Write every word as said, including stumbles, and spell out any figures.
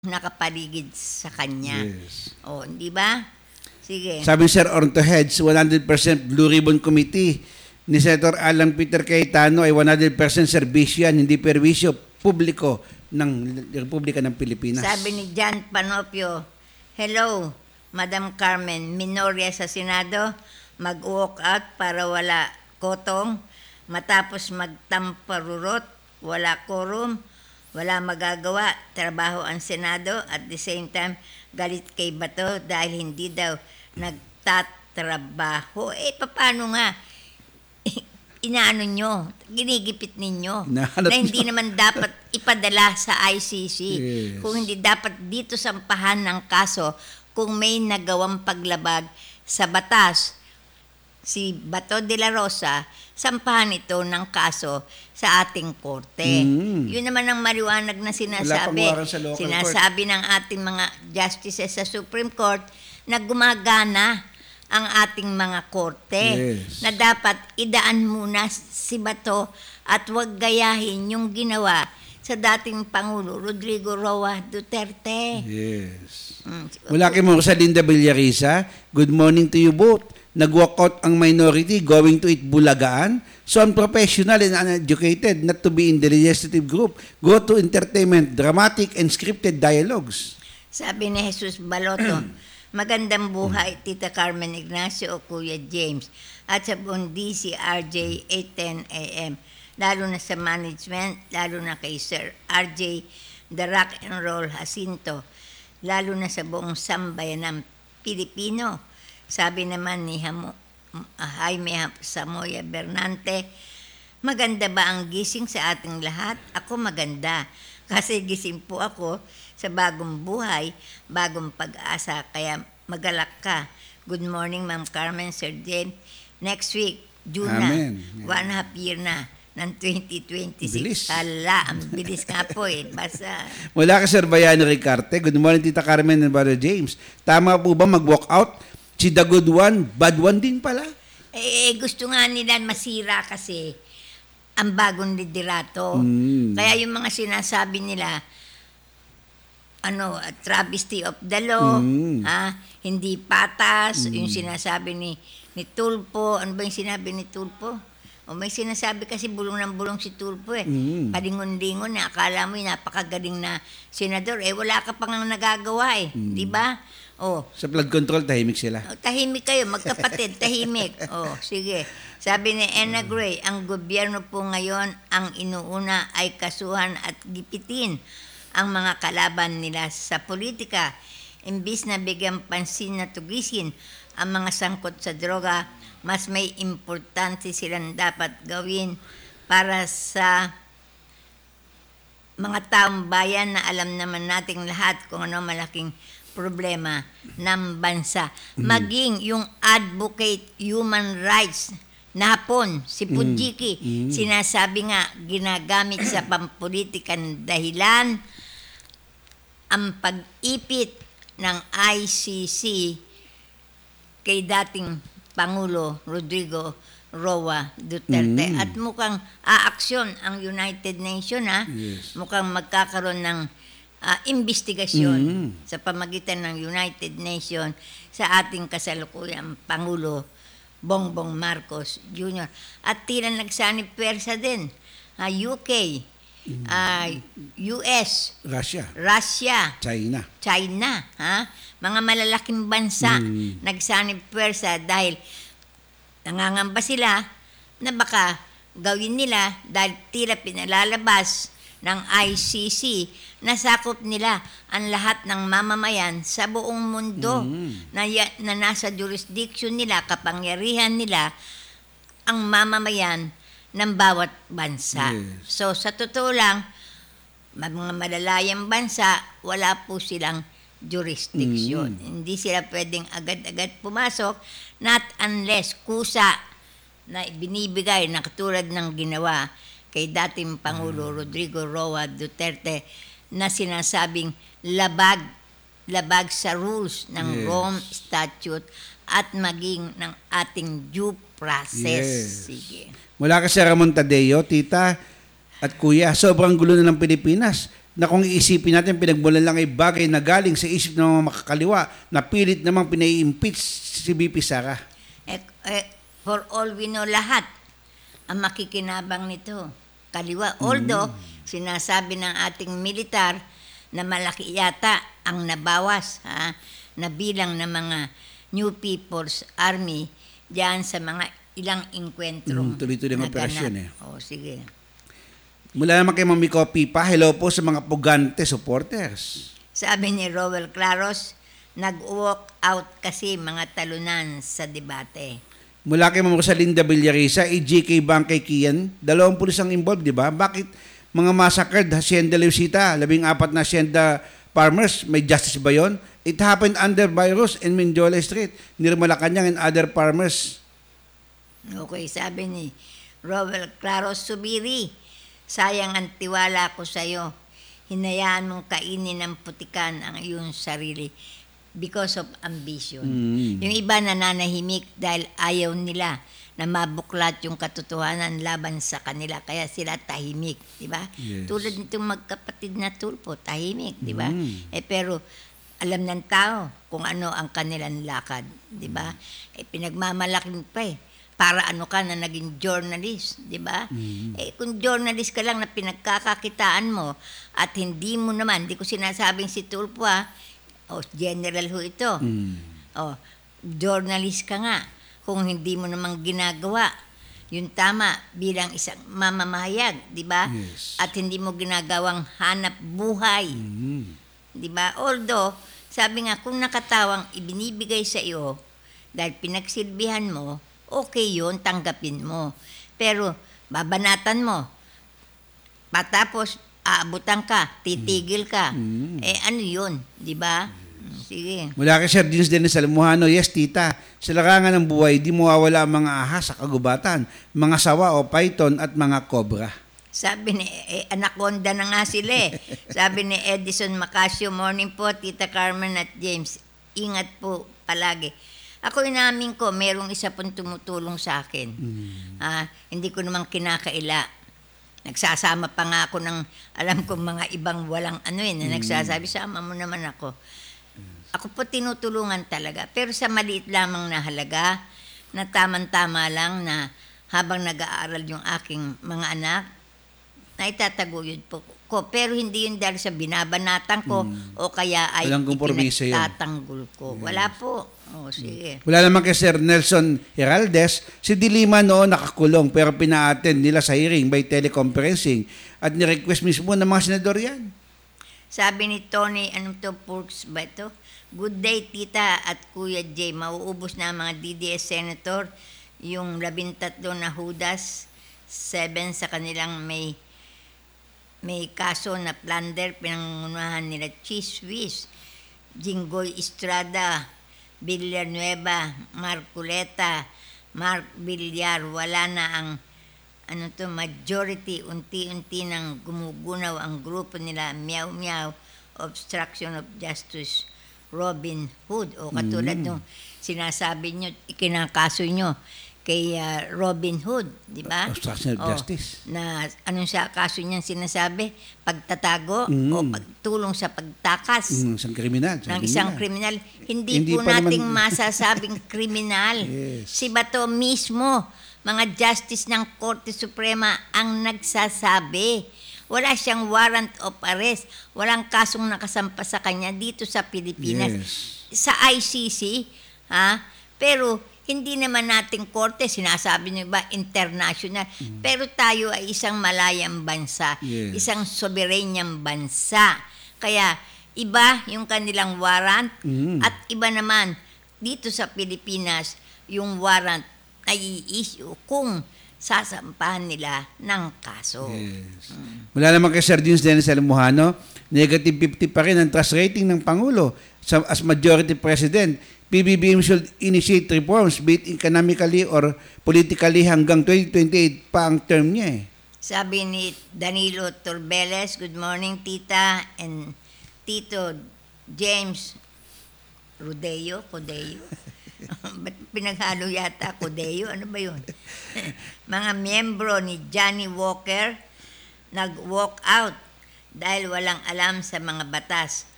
nakapaligid sa kanya. Yes. O, di ba? Sige. Sabi ni Sir Orto Heads, one hundred percent Blue Ribbon Committee ni Senator Alan Peter Cayetano ay one hundred percent serbisyo yan, hindi perwisyo publiko ng Republika ng Pilipinas. Sabi ni John Panopio, hello, Madam Carmen, minorya sa Senado, mag-walk out para wala kotong, matapos magtamparurot, wala quorum, wala magagawa, trabaho ang Senado, at the same time, galit kay Bato dahil hindi daw nagtatrabaho. Eh, paano nga? Inaano nyo, ginigipit ninyo, Nahanap na hindi nyo. naman dapat ipadala sa I C C. Yes. Kung hindi dapat dito sampahan ng kaso, kung may nagawang paglabag sa batas, si Bato de la Rosa, sampahan ito ng kaso sa ating korte. Mm. Yun naman ang maliwanag na sinasabi. Wala pang waran sa local Sinasabi ng ating mga justices sa Supreme Court na gumagana ang ating mga korte. Yes. Na dapat idaan muna si Bato at huwag gayahin yung ginawa sa dating Pangulo Rodrigo Roa Duterte. Yes. Mm. Mula kay Rosalinda Villarisa, good morning to you both. Nag-walk out ang minority going to eat bulagaan. So unprofessional and uneducated not to be in the legislative group. Go to entertainment, dramatic and scripted dialogues. Sabi ni Jesus Baloto, magandang buhay, Tita Carmen Ignacio o Kuya James, at sa buong D C R J eight ten A M, lalo na sa management, lalo na kay Sir R J, the rock and roll Jacinto, lalo na sa buong sambayan ng Pilipino. Sabi naman ni Hamo, Jaime Samoya Bernante, maganda ba ang gising sa ating lahat? Ako maganda, kasi gising po ako sa bagong buhay, bagong pag-asa, kaya magalak ka. Good morning, Ma'am Carmen, Sir James. Next week, June na, Amen. one half year na ng twenty twenty-six. Bilis. Hala, ang bilis nga po eh. Basta, Mula kay Sir Bayano Ricarte, good morning Tita Carmen and Brother James. Tama po ba mag-walk out? Si the good one, bad one din pala. eh, gusto nga nila masira kasi ang bagong liderato. Mm. Kaya yung mga sinasabi nila, ano, a travesty of the law, Mm. ha, hindi patas, yung sinasabi ni, ni Tulfo, ano ba yung sinabi ni Tulfo? O may sinasabi kasi bulong ng bulong si Tulfo eh. Mm. Palingon-lingon na, akala mo yung napakagaling na senador, eh wala ka pang nagagawa eh, di ba? Oh, Sa flood control, tahimik sila. Oh, tahimik kayo, magkapatid, tahimik. Oh, sige. Sabi ni Enna Gray, ang gobyerno po ngayon, ang inuuna ay kasuhan at gipitin ang mga kalaban nila sa politika. Imbis na bigyan pansin na tugisin ang mga sangkot sa droga, mas may importante silang dapat gawin para sa mga taong bayan na alam naman nating lahat kung ano malaking problema ng bansa. Maging yung advocate human rights na hapon, si Pujiki, sinasabi nga, ginagamit sa pampolitikang dahilan ang pag-ipit ng I C C kay dating Pangulo Rodrigo Roa Duterte. Mm. At mukhang aaksyon ang United Nations, ha? Yes. Mukhang magkakaroon ng uh, investigasyon Mm. sa pamagitan ng United Nations sa ating kasalukuyang Pangulo Bongbong Marcos Junior At tila nagsanib pwersa din, uh, U K, uh, U S, Russia, Russia, China. China, ha? Mga malalaking bansa Mm. nagsanib pwersa dahil nangangamba sila na baka gawin nila dahil tila pinalalabas ng I C C na sakop nila ang lahat ng mamamayan sa buong mundo Mm. na, ya- na nasa jurisdiction nila, kapangyarihan nila ang mamamayan ng bawat bansa. Yes. So sa totoo lang, mga malalayang bansa, wala po silang jurisdiction. Mm. Hindi sila pwedeng agad-agad pumasok not unless kusa na binibigay na katulad ng ginawa kay dating Pangulo Rodrigo Roa Duterte na sinasabing labag labag sa rules ng Yes. Rome Statute at maging ng ating due process. Yes. Sige. Mula kay Sir Ramon Tadeo, Tita at Kuya, sobrang gulo na ng Pilipinas. na kung iisipin natin, pinagmulan lang ay bagay na galing sa isip ng mga makakaliwa na pilit namang pinai-impeach si B P Sara. Eh, eh, for all we know, lahat ang makikinabang nito. Kaliwa. Although, sinasabi ng ating militar na malaki yata ang nabawas ha, na bilang ng mga New People's Army diyan sa mga ilang inkwentro. Mm, tuloy-tuloy ang operasyon eh. O, sige. Mula naman kay Mami Kopi pa, hello po sa mga pugante supporters. Sabi ni Rowell Claros, nag-walk out kasi mga talunan sa debate. Mula kay Ma'am Rosalinda Villarisa, E J K Bangkay Kian, dalawang pulis ang involved, di ba? Bakit mga massacred, Hacienda Leusita, labing apat na Hacienda farmers, may justice ba yun? It happened under virus in Mindiola Street, near Malacanang and other farmers. Okay, sabi ni Rowell Claros Subiri, sayang ang tiwala ko sa'yo. Hinayaan mong kainin ng putikan ang iyong sarili because of ambition. Mm. Yung iba nananahimik dahil ayaw nila na mabuklat yung katotohanan laban sa kanila. Kaya sila tahimik, di ba? Yes. Tulad nitong magkapatid na tulpo, tahimik, di ba? Mm. Eh pero alam ng tao kung ano ang kanilang lakad, di ba? Eh pinagmamalaking pa eh. Para ano ka na naging journalist, di ba? Mm. Eh kung journalist ka lang na pinagkakakitaan mo at hindi mo naman, di ko sinasabing si Tulpo ah, o general ho ito. Mm. O, journalist ka nga. Kung hindi mo naman ginagawa, yung tama bilang isang mamamahayag, di ba? Yes. At hindi mo ginagawang hanap buhay. Mm. Di ba? Although, sabi nga, kung nakatawang ibinibigay sa iyo, dahil pinagsilbihan mo, okay yun, tanggapin mo. Pero, babanatan mo. Patapos, aabutan ka, titigil ka. Mm. Eh, ano yun? Di ba? Sige. Mula kay Sir Dins Dennis Salmuhano, yes tita, sa larangan ng buhay, di mawawala ang mga ahas sa kagubatan, mga sawa o python at mga cobra. Sabi ni, eh, anaconda na nga sila eh. Sabi ni Edison Macasio, morning po, Tita Carmen at James. Ingat po palagi. Ako inamin ko, merong isa pong tumutulong sa akin. Mm. Ah, hindi ko naman kinakaila. Nagsasama pa nga ako ng, alam ko mga ibang walang ano eh, na nagsasabi, sama mo naman ako. Ako po tinutulungan talaga. Pero sa maliit lamang na halaga, na tamang-tama lang na habang nag-aaral yung aking mga anak, na itataguyod po ko. Pero hindi yun dahil sa binabanatan ko o kaya ay Walang kompromiso yun. ipinagtatanggol ko. Wala po. O, sige. Wala naman kay Sir Nelson Heraldes, si Dilima noon nakakulong pero pina-attend nila sa hearing by teleconferencing at ni-request mismo ng mga senador yan. Sabi ni Tony, anong to, Purks ba ito? Good day, Tita at Kuya Jay. Mauubos na ang mga D D S Senator, yung labintatlo na Judas, seven sa kanilang may may kaso na plunder, pinangunahan nila Cheese Whiz, Jinggoy Estrada, Villanueva, Marculeta, Mark Villar. Wala na ang ano to, majority, unti-unti nang gumugunaw ang grupo nila, Meow Meow, Obstruction of Justice, Robin Hood. O katulad Mm. nung sinasabi nyo, ikinakaso nyo kay uh, Robin Hood, di ba? Obstruction of O, justice. Na anong sa kaso niyan sinasabi? Pagtatago Mm. o pagtulong sa pagtakas Mm, isang kriminal. ng sabi isang nila. kriminal. Hindi, Hindi po pa naman- nating masasabing kriminal. Yes. Si Bato mismo, mga justice ng Korte Suprema ang nagsasabi. Wala siyang warrant of arrest. Walang kasong nakasampa sa kanya dito sa Pilipinas. Yes. Sa I C C, ha? Pero hindi naman nating korte, sinasabi niyo ba, international. Pero tayo ay isang malayang bansa, Yes. isang soberanyang bansa. Kaya iba yung kanilang warrant Mm. at iba naman dito sa Pilipinas yung warrant ay i-issue kung sasampahan nila ng kaso. Yes. Mula naman kay Sir Dins Dennis Salmuhano, negative fifty pa rin ang trust rating ng Pangulo sa, as majority president. P B B M should initiate reforms, be it economically or politically hanggang twenty twenty-eight pa ang term niya eh. Sabi ni Danilo Torbeles, good morning Tita and Tito James Rodeo, Codeo. Ba't pinaghalo yata Codeo? Ano ba yun? Mga miyembro ni Johnny Walker nag-walk out dahil walang alam sa mga batas